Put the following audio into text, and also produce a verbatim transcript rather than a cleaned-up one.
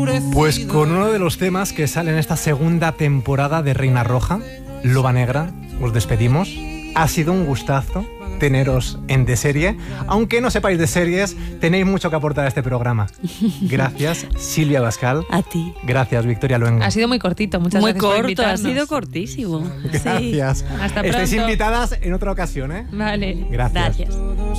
Pues con uno de los temas que sale en esta segunda temporada de Reina Roja, Loba Negra, os despedimos. Ha sido un gustazo teneros en De Serie. Aunque no sepáis de series, tenéis mucho que aportar a este programa. Gracias, Silvia Abascal. A ti. Gracias, Victoria Luengo. Ha sido muy cortito, muchas muy gracias por corto, invitarnos. ha sido cortísimo. Gracias. Sí. Hasta pronto. Estáis invitadas en otra ocasión, ¿eh? Vale. Gracias. Gracias.